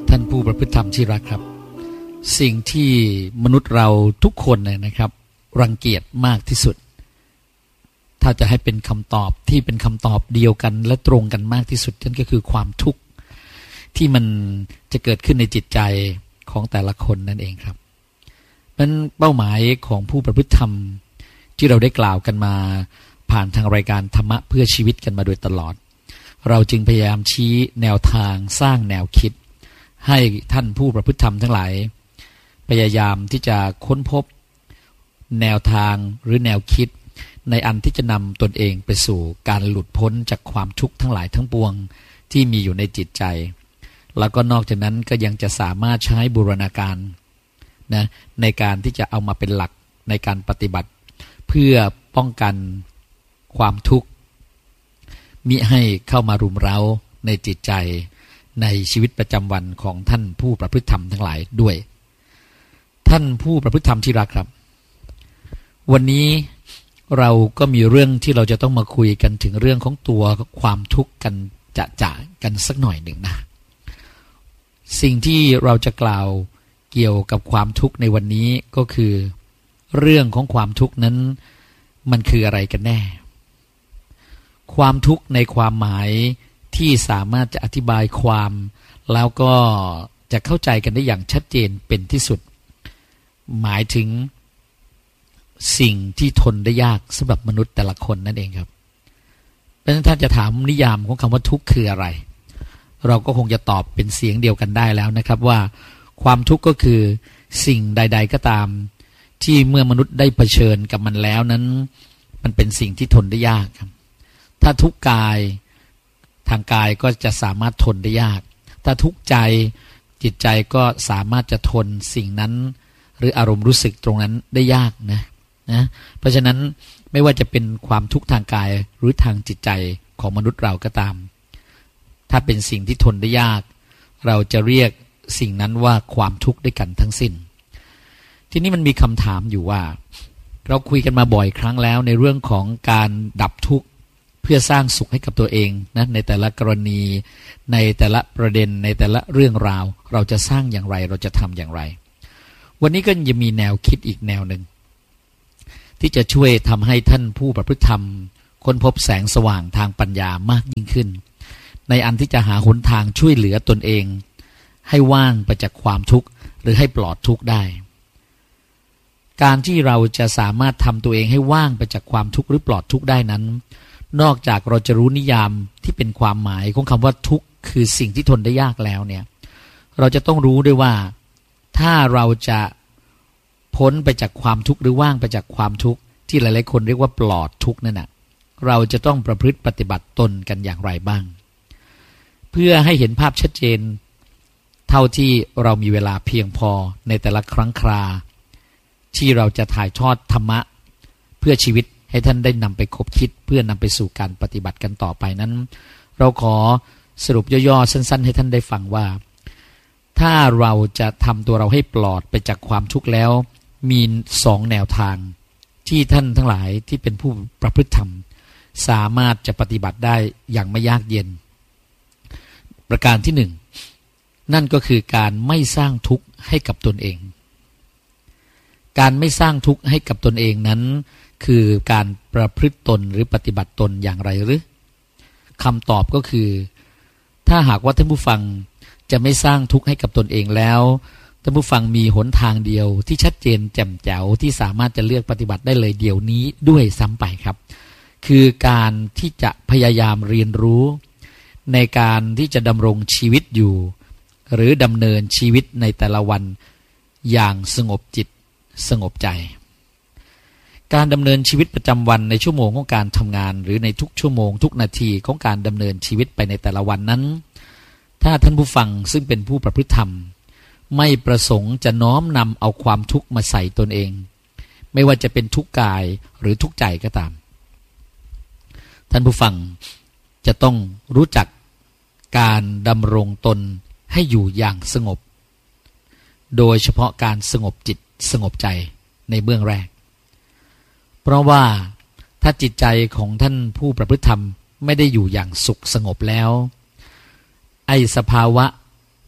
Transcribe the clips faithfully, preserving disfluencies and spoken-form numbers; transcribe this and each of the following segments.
ท่านผู้ประพฤติธรรมที่รักครับสิ่งที่มนุษย์เราทุกคนเนี่ยนะครับรังเกียจมากที่สุดถ้าจะให้เป็นคำตอบที่เป็นคำตอบเดียวกันและตรงกันมากที่สุดนั่นก็คือความทุกข์ที่มันจะเกิดขึ้นในจิตใจของแต่ละคนนั่นเองครับเป็นเป้าหมายของผู้ประพฤติธรรมที่เราได้กล่าวกันมาผ่านทางรายการธรรมะเพื่อชีวิตกันมาโดยตลอดเราจึงพยายามชี้แนวทางสร้างแนวคิดให้ท่านผู้ประพฤติธรรมทั้งหลายพยายามที่จะค้นพบแนวทางหรือแนวคิดในอันที่จะนำตนเองไปสู่การหลุดพ้นจากความทุกข์ทั้งหลายทั้งปวงที่มีอยู่ในจิตใจแล้วก็นอกจากนั้นก็ยังจะสามารถใช้บูรณาการนะในการที่จะเอามาเป็นหลักในการปฏิบัติเพื่อป้องกันความทุกข์มิให้เข้ามารุมเร้าในจิตใจในชีวิตประจำวันของท่านผู้ประพฤติธรรมทั้งหลายด้วยท่านผู้ประพฤติธรรมที่รักครับวันนี้เราก็มีเรื่องที่เราจะต้องมาคุยกันถึงเรื่องของตัวความทุกข์กันจะจะกันสักหน่อยหนึ่งนะสิ่งที่เราจะกล่าวเกี่ยวกับความทุกข์ในวันนี้ก็คือเรื่องของความทุกข์นั้นมันคืออะไรกันแน่ความทุกข์ในความหมายที่สามารถจะอธิบายความแล้วก็จะเข้าใจกันได้อย่างชัดเจนเป็นที่สุดหมายถึงสิ่งที่ทนได้ยากสำหรับมนุษย์แต่ละคนนั่นเองครับเพราะฉะนั้นท่านจะถามนิยามของคำว่าทุกข์คืออะไรเราก็คงจะตอบเป็นเสียงเดียวกันได้แล้วนะครับว่าความทุกข์ก็คือสิ่งใดๆก็ตามที่เมื่อมนุษย์ได้เผชิญกับมันแล้วนั้นมันเป็นสิ่งที่ทนได้ยากครับถ้าทุกข์กายทางกายก็จะสามารถทนได้ยากถ้าทุกข์ใจจิตใจก็สามารถจะทนสิ่งนั้นหรืออารมณ์รู้สึกตรงนั้นได้ยากนะนะเพราะฉะนั้นไม่ว่าจะเป็นความทุกข์ทางกายหรือทางจิตใจของมนุษย์เราก็ตามถ้าเป็นสิ่งที่ทนได้ยากเราจะเรียกสิ่งนั้นว่าความทุกข์ด้วยกันทั้งสิ้นทีนี้มันมีคำถามอยู่ว่าเราคุยกันมาบ่อยครั้งแล้วในเรื่องของการดับทุกข์เพื่อสร้างสุขให้กับตัวเองนะในแต่ละกรณีในแต่ละประเด็นในแต่ละเรื่องราวเราจะสร้างอย่างไรเราจะทำอย่างไรวันนี้ก็จะมีแนวคิดอีกแนวหนึ่งที่จะช่วยทำให้ท่านผู้ประพฤติธรรมค้นพบแสงสว่างทางปัญญามากยิ่งขึ้นในอันที่จะหาหนทางช่วยเหลือตนเองให้ว่างไปจากความทุกข์หรือให้ปลอดทุกข์ได้การที่เราจะสามารถทำตัวเองให้ว่างไปจากความทุกข์หรือปลอดทุกข์ได้นั้นนอกจากเราจะรู้นิยามที่เป็นความหมายของคำว่าทุกข์คือสิ่งที่ทนได้ยากแล้วเนี่ยเราจะต้องรู้ด้วยว่าถ้าเราจะพ้นไปจากความทุกข์หรือว่างไปจากความทุกข์ที่หลายๆคนเรียกว่าปลอดทุกข์นั่นน่ะเราจะต้องประพฤติปฏิบัติตนกันอย่างไรบ้างเพื่อให้เห็นภาพชัดเจนเท่าที่เรามีเวลาเพียงพอในแต่ละครั้งคราที่เราจะถ่ายทอดธรรมะเพื่อชีวิตให้ท่านได้นำไปคบคิดเพื่อนำไปสู่การปฏิบัติกันต่อไปนั้นเราขอสรุปย่อๆสั้นๆให้ท่านได้ฟังว่าถ้าเราจะทำตัวเราให้ปลอดไปจากความทุกข์แล้วมีสองแนวทางที่ท่านทั้งหลายที่เป็นผู้ประพฤติธรรมสามารถจะปฏิบัติได้อย่างไม่ยากเย็นประการที่หนึ่งนั่นก็คือการไม่สร้างทุกข์ให้กับตนเองการไม่สร้างทุกข์ให้กับตนเองนั้นคือการประพฤติตนหรือปฏิบัติตนอย่างไรหรือคำตอบก็คือถ้าหากว่าท่านผู้ฟังจะไม่สร้างทุกข์ให้กับตนเองแล้วท่านผู้ฟังมีหนทางเดียวที่ชัดเจนแจ่มแจ๋วที่สามารถจะเลือกปฏิบัติได้เลยเดี๋ยวนี้ด้วยซ้ำไปครับคือการที่จะพยายามเรียนรู้ในการที่จะดำรงชีวิตอยู่หรือดำเนินชีวิตในแต่ละวันอย่างสงบจิตสงบใจการดำเนินชีวิตประจำวันในชั่วโมงของการทำงานหรือในทุกชั่วโมงทุกนาทีของการดำเนินชีวิตไปในแต่ละวันนั้นถ้าท่านผู้ฟังซึ่งเป็นผู้ประพฤติธรรมไม่ประสงค์จะน้อมนำเอาความทุกข์มาใส่ตนเองไม่ว่าจะเป็นทุกข์กายหรือทุกข์ใจก็ตามท่านผู้ฟังจะต้องรู้จักการดำรงตนให้อยู่อย่างสงบโดยเฉพาะการสงบจิตสงบใจในเบื้องแรกเพราะว่าถ้าจิตใจของท่านผู้ประพฤติธรรมไม่ได้อยู่อย่างสุขสงบแล้วไอ้สภาวะ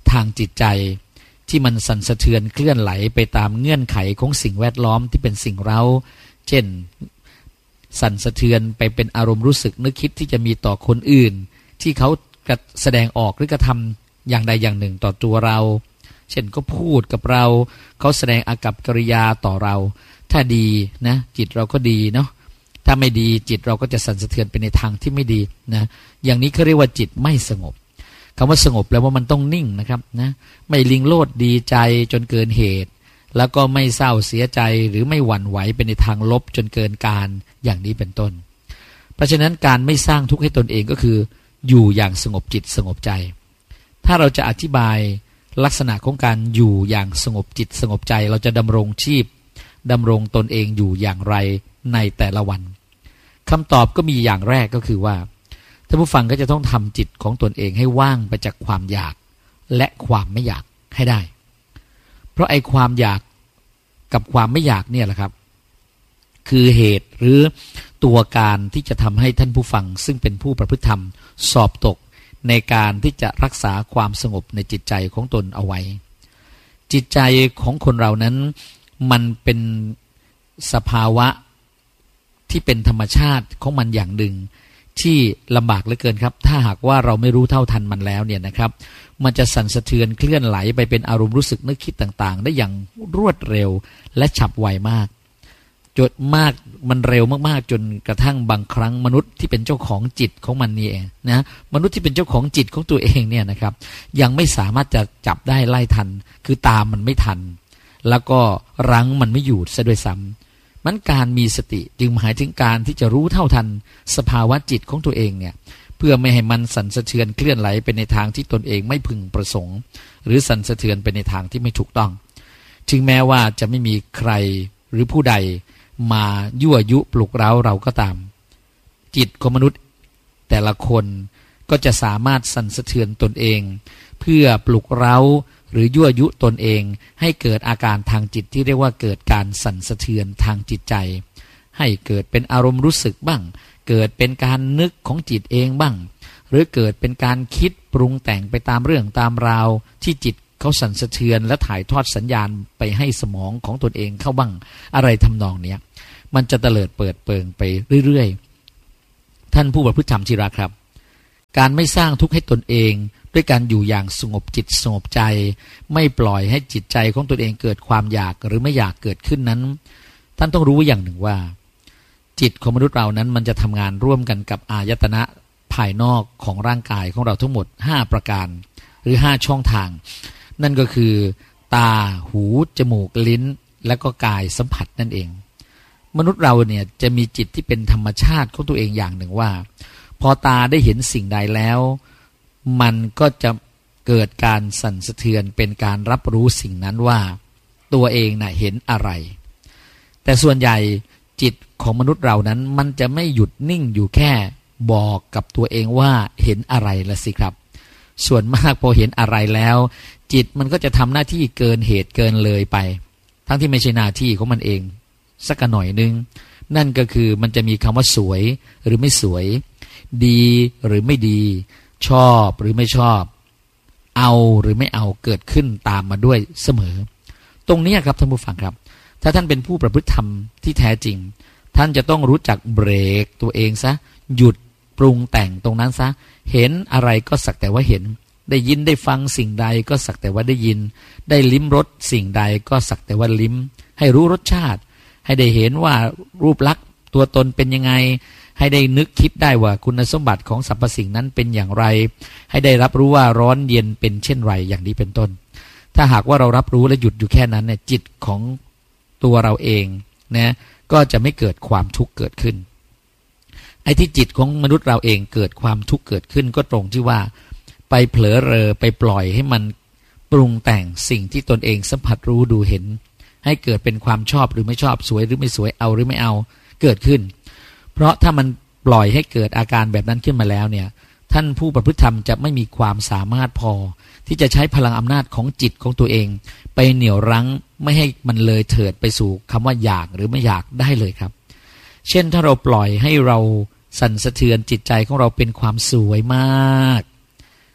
ทางจิตใจที่มันสั่นสะเทือนเคลื่อนไหลไปตามเงื่อนไขของสิ่งแวดล้อมที่เป็นสิ่งเร้าเช่นสั่นสะเทือนไปเป็นอารมณ์รู้สึกนึกคิดที่จะมีต่อคนอื่นที่เขาแสดงออกหรือกระทำอย่างใดอย่างหนึ่งต่อตัวเราเช่นก็พูดกับเราเขาแสดงอากัปกิริยาต่อเราถ้าดีนะจิตเราก็ดีเนาะถ้าไม่ดีจิตเราก็จะสั่นสะเทือนไปในทางที่ไม่ดีนะอย่างนี้เขาเรียกว่าจิตไม่สงบคำว่าสงบแปลว่ามันต้องนิ่งนะครับนะไม่ลิงโลดดีใจจนเกินเหตุแล้วก็ไม่เศร้าเสียใจหรือไม่หวั่นไหวไปในทางลบจนเกินการอย่างนี้เป็นต้นเพราะฉะนั้นการไม่สร้างทุกข์ให้ตนเองก็คืออยู่อย่างสงบจิตสงบใจถ้าเราจะอธิบายลักษณะของการอยู่อย่างสงบจิตสงบใจเราจะดำรงชีพดำรงตนเองอยู่อย่างไรในแต่ละวันคำตอบก็มีอย่างแรกก็คือว่าท่านผู้ฟังก็จะต้องทำจิตของตนเองให้ว่างไปจากความอยากและความไม่อยากให้ได้เพราะไอ้ความอยากกับความไม่อยากเนี่ยแหละครับคือเหตุหรือตัวการที่จะทำให้ท่านผู้ฟังซึ่งเป็นผู้ประพฤติธรรมสอบตกในการที่จะรักษาความสงบในจิตใจของตนเอาไว้จิตใจของคนเรานั้นมันเป็นสภาวะที่เป็นธรรมชาติของมันอย่างหนึ่งที่ลำบากเหลือเกินครับถ้าหากว่าเราไม่รู้เท่าทันมันแล้วเนี่ยนะครับมันจะสั่นสะเทือนเคลื่อนไหลไปเป็นอารมณ์รู้สึกนึกคิดต่างๆได้อย่างรวดเร็วและฉับไวมากจนมากมันเร็วมากๆจนกระทั่งบางครั้งมนุษย์ที่เป็นเจ้าของจิตของมันนี่เองนะมนุษย์ที่เป็นเจ้าของจิตของตัวเองเนี่ยนะครับยังไม่สามารถจะจับได้ไล่ทันคือตามมันไม่ทันแล้วก็รั้งมันไม่อยู่ซะด้วยซ้ำมันการมีสติจึงหมายถึงการที่จะรู้เท่าทันสภาวะจิตของตัวเองเนี่ยเพื่อไม่ให้มันสั่นสะเทือนเคลื่อนไหลไปในทางที่ตนเองไม่พึงประสงค์หรือสั่นสะเทือนไปในทางที่ไม่ถูกต้องถึงแม้ว่าจะไม่มีใครหรือผู้ใดมายั่วยุปลุกเร้าเราก็ตามจิตของมนุษย์แต่ละคนก็จะสามารถสั่นสะเทือนตนเองเพื่อปลุกเร้าหรือยั่วยุตนเองให้เกิดอาการทางจิตที่เรียกว่าเกิดการสั่นสะเทือนทางจิตใจให้เกิดเป็นอารมณ์รู้สึกบ้างเกิดเป็นการนึกของจิตเองบ้างหรือเกิดเป็นการคิดปรุงแต่งไปตามเรื่องตามราวที่จิตเขาสั่นสะเทือนและถ่ายทอดสัญญาณไปให้สมองของตนเองเข้าบ้างอะไรทำนองเนี้ยมันจะเตลิดเปิดเปิงไปเรื่อยๆท่านผู้ประพฤติธรรมที่รักครับการไม่สร้างทุกข์ให้ตนเองด้วยการอยู่อย่างสงบจิตสงบใจไม่ปล่อยให้จิตใจของตนเองเกิดความอยากหรือไม่อยากเกิดขึ้นนั้นท่านต้องรู้อย่างหนึ่งว่าจิตของมนุษย์เรานั้นมันจะทำงานร่วมกันกับอายตนะภายนอกของร่างกายของเราทั้งหมดห้าประการหรือห้าช่องทางนั่นก็คือตาหูจมูกลิ้นและก็กายสัมผัสนั่นเองมนุษย์เราเนี่ยจะมีจิตที่เป็นธรรมชาติของตัวเองอย่างหนึ่งว่าพอตาได้เห็นสิ่งใดแล้วมันก็จะเกิดการสั่นสะเทือนเป็นการรับรู้สิ่งนั้นว่าตัวเองน่ะเห็นอะไรแต่ส่วนใหญ่จิตของมนุษย์เรานั้นมันจะไม่หยุดนิ่งอยู่แค่บอกกับตัวเองว่าเห็นอะไรละสิครับส่วนมากพอเห็นอะไรแล้วจิตมันก็จะทำหน้าที่เกินเหตุเกินเลยไปทั้งที่ไม่ใช่หน้าที่ของมันเองสักหน่อยนึงนั่นก็คือมันจะมีคำว่าสวยหรือไม่สวยดีหรือไม่ดีชอบหรือไม่ชอบเอาหรือไม่เอาเกิดขึ้นตามมาด้วยเสมอตรงนี้ครับท่านผู้ฟังครับถ้าท่านเป็นผู้ประพฤติธรรมที่แท้จริงท่านจะต้องรู้จักเบรกตัวเองซะหยุดปรุงแต่งตรงนั้นซะเห็นอะไรก็สักแต่ว่าเห็นได้ยินได้ฟังสิ่งใดก็สักแต่ว่าได้ยินได้ลิ้มรสสิ่งใดก็สักแต่ว่าลิ้มให้รู้รสชาติให้ได้เห็นว่ารูปลักษณ์ตัวตนเป็นยังไงให้ได้นึกคิดได้ว่าคุณสมบัติของสรรพสิ่งนั้นเป็นอย่างไรให้ได้รับรู้ว่าร้อนเย็นเป็นเช่นไรอย่างนี้เป็นต้นถ้าหากว่าเรารับรู้และหยุดอยู่แค่นั้นเนี่ยจิตของตัวเราเองนะก็จะไม่เกิดความทุกข์เกิดขึ้นไอ้ที่จิตของมนุษย์เราเองเกิดความทุกข์เกิดขึ้นก็ตรงที่ว่าไปเผลอเรอไปปล่อยให้มันปรุงแต่งสิ่งที่ตนเองสัมผัสรู้ดูเห็นให้เกิดเป็นความชอบหรือไม่ชอบสวยหรือไม่สวยเอาหรือไม่เอาเกิดขึ้นเพราะถ้ามันปล่อยให้เกิดอาการแบบนั้นขึ้นมาแล้วเนี่ยท่านผู้ประพฤติธรรมจะไม่มีความสามารถพอที่จะใช้พลังอำนาจของจิตของตัวเองไปเหนี่ยวรั้งไม่ให้มันเลยเถิดไปสู่คำว่าอยากหรือไม่อยากได้เลยครับเช่นถ้าเราปล่อยให้เราสั่นสะเทือนจิตใจของเราเป็นความสวยมาก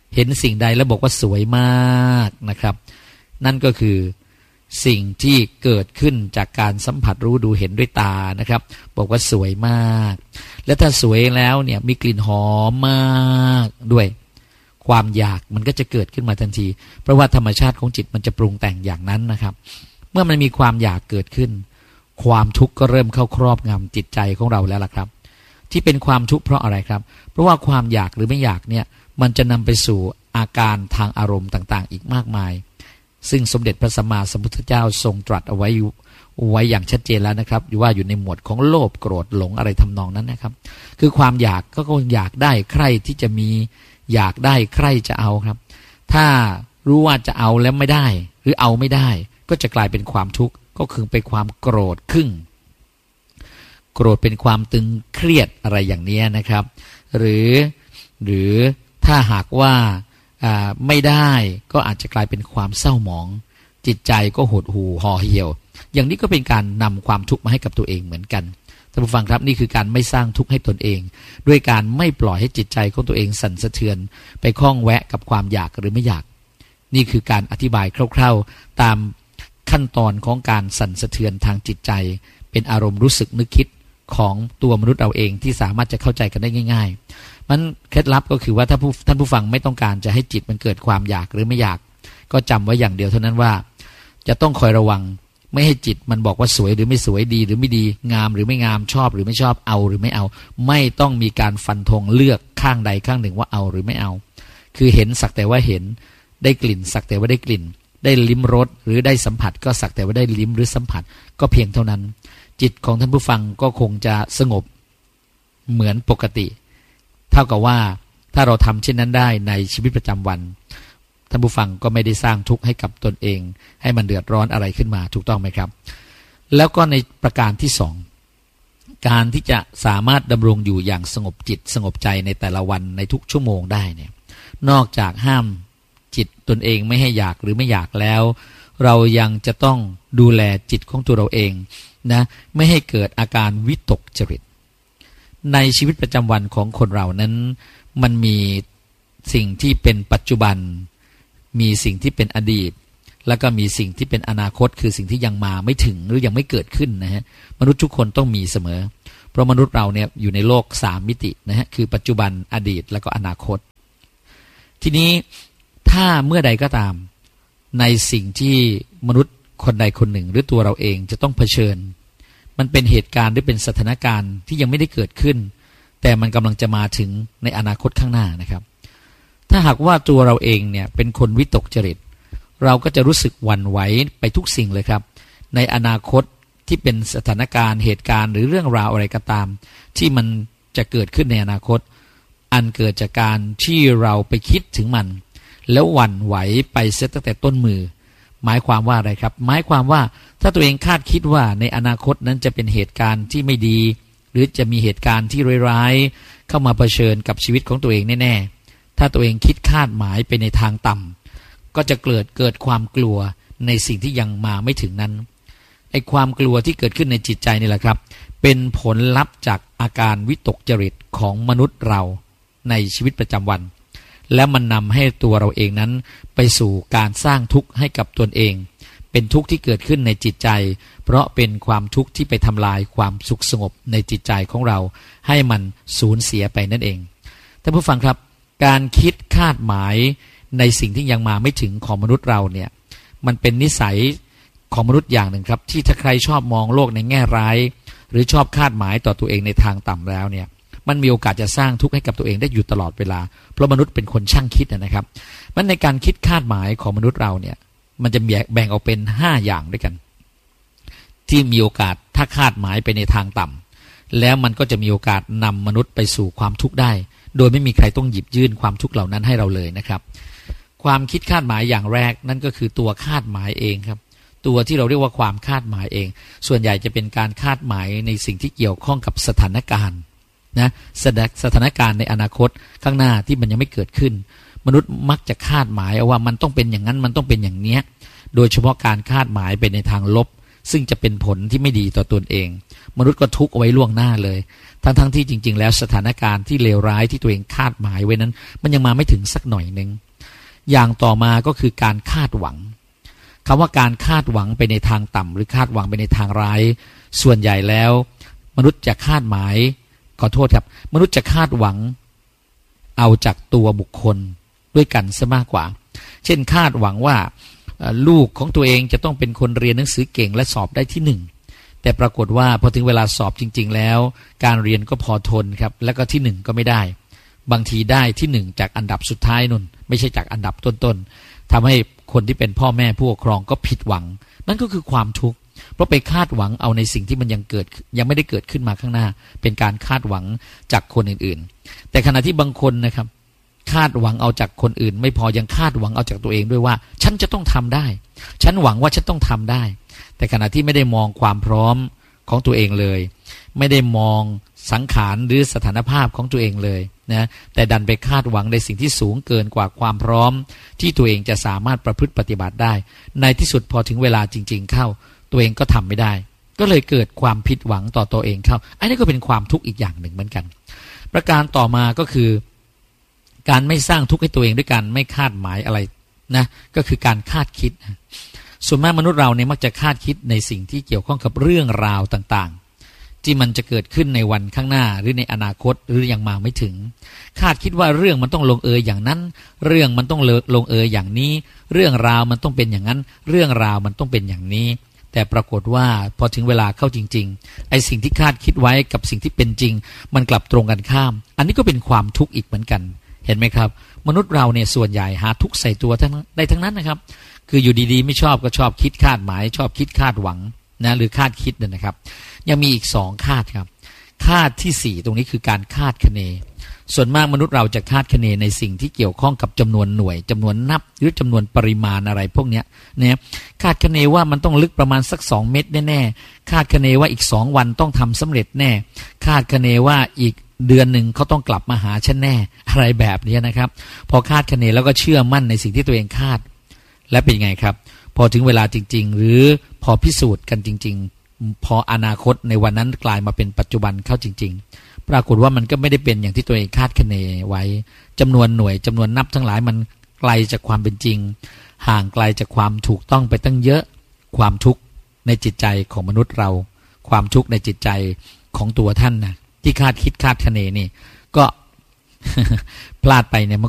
เห็นสิ่งใดแล้วบอกว่าสวยมากนะครับนั่นก็คือสิ่งที่เกิดขึ้นจากการสัมผัสรู้ดูเห็นด้วยตานะครับบอกว่าสวยมากและถ้าสวยแล้วเนี่ยมีกลิ่นหอมมากด้วยความอยากมันก็จะเกิดขึ้นมาทันทีเพราะว่าธรรมชาติของจิตมันจะปรุงแต่งอย่างนั้นนะครับเมื่อมันมีความอยากเกิดขึ้นความทุกข์ก็เริ่มเข้าครอบงำจิตใจของเราแล้วล่ะครับที่เป็นความทุกข์เพราะอะไรครับเพราะว่าความอยากหรือไม่อยากเนี่ยมันจะนำไปสู่อาการทางอารมณ์ต่างๆอีกมากมายซึ่งสมเด็จพระสัมมาสัมพุทธเจ้าทรงตรัสเอาไว้ไว้อย่างชัดเจนแล้วนะครับอยู่ว่าอยู่ในหมวดของโลภโกรธหลงอะไรทำนองนั้นนะครับคือความอยากก็คงอยากได้ใครที่จะมีอยากได้ใครจะเอาครับถ้ารู้ว่าจะเอาแล้วไม่ได้หรือเอาไม่ได้ก็จะกลายเป็นความทุกข์ก็คือเป็นความโกรธขึ้นโกรธเป็นความตึงเครียดอะไรอย่างนี้นะครับหรือหรือถ้าหากว่าไม่ได้ก็อาจจะกลายเป็นความเศร้าหมองจิตใจก็หดหู่ห่อเหี่ยวอย่างนี้ก็เป็นการนำความทุกข์มาให้กับตัวเองเหมือนกันท่านผู้ฟังครับนี่คือการไม่สร้างทุกข์ให้ตนเองด้วยการไม่ปล่อยให้จิตใจของตัวเองสั่นสะเทือนไปคล้องแวะกับความอยากหรือไม่อยากนี่คือการอธิบายคร่าวๆตามขั้นตอนของการสั่นสะเทือนทางจิตใจเป็นอารมณ์รู้สึกนึกคิดของตัวมนุษย์เราเองที่สามารถจะเข้าใจกันได้ง่ายๆมันเคล็ดลับก็คือว่าถ้าผู้ท่านผู้ฟังไม่ต้องการจะให้จิตมันเกิดความอยากหรือไม่อยากก็จำไว้อย่างเดียวเท่านั้นว่าจะต้องคอยระวังไม่ให้จิตมันบอกว่าสวยหรือไม่สวยดีหรือไม่ดีงามหรือไม่งามชอบหรือไม่ชอบเอาหรือไม่เอาไม่ต้องมีการฟันธงเลือกข้างใดข้างหนึ่งว่าเอาหรือไม่เอาคือเห็นสักแต่ว่าเห็นได้กลิ่นสักแต่ว่าได้กลิ่นได้ลิ้มรสหรือได้สัมผัสก็สักแต่ว่าได้ลิ้มหรือสัมผัสก็เพียงเท่านั้นจิตของท่านผู้ฟังก็คงจะสงบเหมือนปกติเท่ากับว่าถ้าเราทำเช่นนั้นได้ในชีวิตประจำวันท่านผู้ฟังก็ไม่ได้สร้างทุกข์ให้กับตนเองให้มันเดือดร้อนอะไรขึ้นมาถูกต้องไหมครับแล้วก็ในประการที่สองการที่จะสามารถดำรงอยู่อย่างสงบจิตสงบใจในแต่ละวันในทุกชั่วโมงได้เนี่ยนอกจากห้ามจิตตนเองไม่ให้อยากหรือไม่อยากแล้วเรายังจะต้องดูแลจิตของตัวเราเองนะไม่ให้เกิดอาการวิตกจริตในชีวิตประจำวันของคนเรานั้นมันมีสิ่งที่เป็นปัจจุบันมีสิ่งที่เป็นอดีตแล้วก็มีสิ่งที่เป็นอนาคตคือสิ่งที่ยังมาไม่ถึงหรือยังไม่เกิดขึ้นนะฮะมนุษย์ทุกคนต้องมีเสมอเพราะมนุษย์เราเนี่ยอยู่ในโลกสามมิตินะฮะคือปัจจุบันอดีตแล้วก็อนาคตทีนี้ถ้าเมื่อใดก็ตามในสิ่งที่มนุษย์คนใดคนหนึ่งหรือตัวเราเองจะต้องเผชิญมันเป็นเหตุการณ์หรือเป็นสถานการณ์ที่ยังไม่ได้เกิดขึ้นแต่มันกำลังจะมาถึงในอนาคตข้างหน้านะครับถ้าหากว่าตัวเราเองเนี่ยเป็นคนวิตกจริตเราก็จะรู้สึกหวั่นไหวไปทุกสิ่งเลยครับในอนาคตที่เป็นสถานการณ์เหตุการณ์หรือเรื่องราวอะไรก็ตามที่มันจะเกิดขึ้นในอนาคตอันเกิดจากการที่เราไปคิดถึงมันแล้วหวั่นไหวไปเสียตั้งแต่ต้นมือหมายความว่าอะไรครับหมายความว่าถ้าตัวเองคาดคิดว่าในอนาคตนั้นจะเป็นเหตุการณ์ที่ไม่ดีหรือจะมีเหตุการณ์ที่ร้ายๆเข้ามาเผชิญกับชีวิตของตัวเองแน่ๆถ้าตัวเองคิดคาดหมายไปในทางต่ำก็จะเกิดเกิดความกลัวในสิ่งที่ยังมาไม่ถึงนั้นไอ้ความกลัวที่เกิดขึ้นในจิตใจนี่แหละครับเป็นผลลัพธ์จากอาการวิตกจริตของมนุษย์เราในชีวิตประจำวันและมันนำให้ตัวเราเองนั้นไปสู่การสร้างทุกข์ให้กับตนเองเป็นทุกข์ที่เกิดขึ้นในจิตใจเพราะเป็นความทุกข์ที่ไปทำลายความสุขสงบในจิตใจของเราให้มันสูญเสียไปนั่นเองท่านผู้ฟังครับการคิดคาดหมายในสิ่งที่ยังมาไม่ถึงของมนุษย์เราเนี่ยมันเป็นนิสัยของมนุษย์อย่างหนึ่งครับที่ถ้าใครชอบมองโลกในแง่ร้ายหรือชอบคาดหมายต่อตัวเองในทางต่ำแล้วเนี่ยมันมีโอกาสจะสร้างทุกข์ให้กับตัวเองได้อยู่ตลอดเวลาเพราะมนุษย์เป็นคนช่างคิดนะครับมันในการคิดคาดหมายของมนุษย์เราเนี่ยมันจะแบ่งออกเป็นห้าอย่างด้วยกันที่มีโอกาสถ้าคาดหมายไปในทางต่ำแล้วมันก็จะมีโอกาสนำมนุษย์ไปสู่ความทุกข์ได้โดยไม่มีใครต้องหยิบยื่นความทุกข์เหล่านั้นให้เราเลยนะครับความคิดคาดหมายอย่างแรกนั่นก็คือตัวคาดหมายเองครับตัวที่เราเรียกว่าความคาดหมายเองส่วนใหญ่จะเป็นการคาดหมายในสิ่งที่เกี่ยวข้องกับสถานการณ์นะสถานการณ์ในอนาคตข้างหน้าที่มันยังไม่เกิดขึ้นมนุษย์มักจะคาดหมายว่ามันต้องเป็นอย่างนั้นมันต้องเป็นอย่างนี้โดยเฉพาะการคาดหมายไปในทางลบซึ่งจะเป็นผลที่ไม่ดีต่อตนเองมนุษย์ก็ทุกข์เอาไว้ล่วงหน้าเลยทั้งๆ ที่จริงๆแล้วสถานการณ์ที่เลวร้ายที่ตัวเองคาดหมายไว้นั้นมันยังมาไม่ถึงสักหน่อยนึงอย่างต่อมาก็คือการคาดหวังคำว่าการคาดหวังไปในทางต่ำหรือคาดหวังไปในทางร้ายส่วนใหญ่แล้วมนุษย์จะคาดหมายขอโทษครับมนุษย์จะคาดหวังเอาจากตัวบุคคลด้วยกันซะมากกว่าเช่นคาดหวังว่าลูกของตัวเองจะต้องเป็นคนเรียนหนังสือเก่งและสอบได้ที่หนึ่งแต่ปรากฏว่าพอถึงเวลาสอบจริงๆแล้วการเรียนก็พอทนครับแล้วก็ที่หนึ่งก็ไม่ได้บางทีได้ที่หนึ่งจากอันดับสุดท้ายนุ่นไม่ใช่จากอันดับต้นๆทำให้คนที่เป็นพ่อแม่ผู้ปกครองก็ผิดหวังนั่นก็คือความทุกข์เพราะไปคาดหวังเอาในสิ่งที่มันยังเกิดยังไม่ได้เกิดขึ้นมาข้างหน้าเป็นการคาดหวังจากคนอื่นๆแต่ขณะที่บางคนนะครับคาดหวังเอาจากคนอื่นไม่พอยังคาดหวังเอาจากตัวเองด้วยว่าฉันจะต้องทำได้ฉันหวังว่าฉันต้องทำได้แต่ขณะที่ไม่ได้มองความพร้อมของตัวเองเลยไม่ได้มองสังขารหรือสถานภาพของตัวเองเลยนะแต่ดันไปคาดหวังในสิ่งที่สูงเกินกว่าความพร้อมที่ตัวเองจะสามารถประพฤติปฏิบัติได้ในที่สุดพอถึงเวลาจริงๆเข้าตัวเองก็ทำไม่ได้ก็เลยเกิดความผิดหวังต่อตัวเองเข้าอันนี้ก็เป็นความทุกข์อีกอย่างหนึ่งเหมือนกันประการต่อมาก็คือการไม่สร้างทุกข์ให้ตัวเองด้วยการไม่คาดหมายอะไรนะก็คือการคาดคิดส่วนมากมนุษย์เราเนี่ยมักจะคาดคิดในสิ่งที่เกี่ยวข้องกับเรื่องราวต่างๆที่มันจะเกิดขึ้นในวันข้างหน้าหรือในอนาคตหรือยังมาไม่ถึงคาดคิดว่าเรื่องมันต้องลงเอยอย่างนั้นเรื่องมันต้องลงเอยอย่างนี้เรื่องราวมันต้องเป็นอย่างนั้นเรื่องราวมันต้องเป็นอย่างนี้แต่ปรากฏว่าพอถึงเวลาเข้าจริงๆไอ้สิ่งที่คาดคิดไว้กับสิ่งที่เป็นจริงมันกลับตรงกันข้ามอันนี้ก็เป็นความทุกข์อีกเหมือนกันเห็นไหมครับมนุษย์เราเนี่ยส่วนใหญ่หาทุกข์ใส่ตัวทั้งได้ทั้งนั้นนะครับคืออยู่ดีๆไม่ชอบก็ชอบคิดคาดหมายชอบคิดคาดหวังนะหรือคาดคิดเนี่ยนะครับยังมีอีกสองคาดครับคาดที่สี่ตรงนี้คือการคาดคะเนส่วนมากมนุษย์เราจะคาดคะเนในสิ่งที่เกี่ยวข้องกับจำนวนหน่วยจำนวนนับหรือจำนวนปริมาณอะไรพวกเนี้ยเนี่ยคาดคะเนว่ามันต้องลึกประมาณสักสองเมตรแน่ๆคาดคะเนว่าอีกสองวันต้องทำสำเร็จแน่คาดคะเนว่าอีกเดือนหนึ่งเขาต้องกลับมาหาฉันแน่อะไรแบบนี้นะครับพอคาดคะเนแล้วก็เชื่อมั่นในสิ่งที่ตัวเองคาดและเป็นไงครับพอถึงเวลาจริงๆหรือพอพิสูจน์กันจริงๆพออนาคตในวันนั้นกลายมาเป็นปัจจุบันเข้าจริงๆปรากฏว่ามันก็ไม่ได้เป็นอย่างที่ตัวเองคาดคะเนไว้จำนวนหน่วยจำนวนนับทั้งหลายมันไกลจากความเป็นจริงห่างไกลจากความถูกต้องไปตั้งเยอะความทุกข์ในจิตใจของมนุษย์เราความทุกข์ในจิตใจของตัวท่านนะที่คาดคิดคาดคะเนนี่ก็ พลาดไปเนี่ย